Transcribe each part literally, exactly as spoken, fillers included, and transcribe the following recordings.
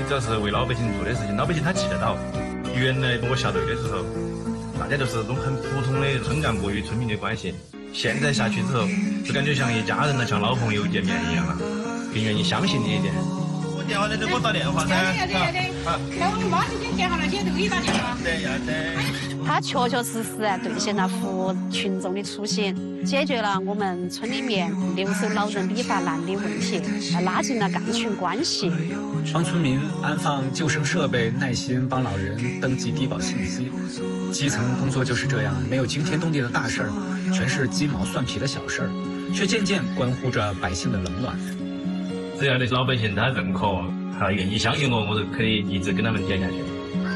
只要是为老百姓做的事情，老百姓他记得到。原来我下队的时候，大家就是那种很普通的村干部与村民的关系。现在下去之后，就感觉像一家人了，像老朋友见面一样了，更愿意相信你一点。我电话在这，给我打电话噻。要得要得要得。那我们妈就给你电话了，现在都给你打电话。对要得。 他确确实实兑现了服务群众的初心，解决了我们村里面留守老人理发难的问题，拉近了干群关系。 帮村民安放救生设备，耐心帮老人登记低保信息。基层工作就是这样，没有惊天动地的大事儿，全是鸡毛蒜皮的小事儿，却渐渐关乎着百姓的冷暖。 只要那老百姓他认可，他愿意相信我，我就可以一直跟他们点下去。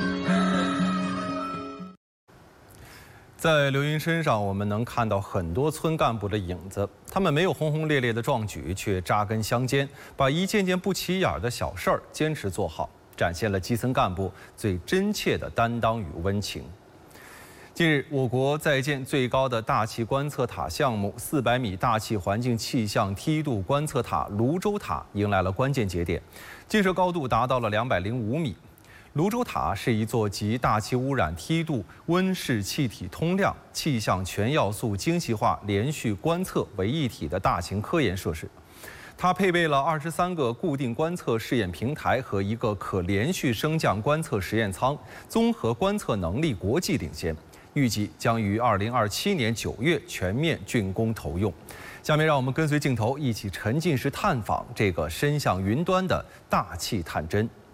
在刘云身上，我们能看到很多村干部的影子。他们没有轰轰烈烈的壮举，却扎根乡间，把一件件不起眼的小事儿坚持做好，展现了基层干部最真切的担当与温情。近日，我国在建最高的大气观测塔项目——四百米大气环境气象梯度观测塔泸州塔迎来了关键节点，建设高度达到了两百零五米。泸州塔是一座集大气污染梯度、温室气体通量、气象全要素精细化连续观测为一体的大型科研设施。它配备了二十三个固定观测试验平台和一个可连续升降观测实验舱，综合观测能力国际领先。预计将于二零二七年九月全面竣工投用。下面让我们跟随镜头一起沉浸式探访这个伸向云端的大气探针。